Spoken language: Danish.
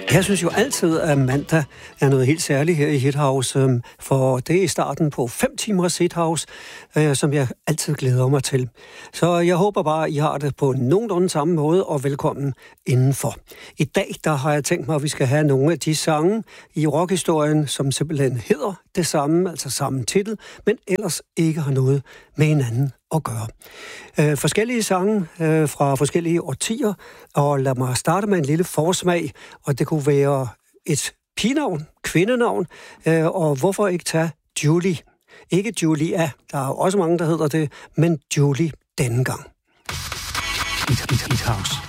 Jeg synes jo altid, at mandag er noget helt særligt her i Hithouse, for det er i starten på 5 timers Hithouse, som jeg altid glæder mig til. Så jeg håber bare, at I har det på nogenlunde samme måde, og velkommen indenfor. I dag der har jeg tænkt mig, at vi skal have nogle af de sange i rockhistorien, som simpelthen hedder det samme, altså samme titel, men ellers ikke har noget med hinanden at gøre. Forskellige sange fra forskellige årtier, og lad mig starte med en lille forsmag, og det kunne være et pigenavn, kvindenavn, og hvorfor ikke tage Julie? Ikke Julia, der er jo også mange, der hedder det, men Julie denne gang. Hithouse.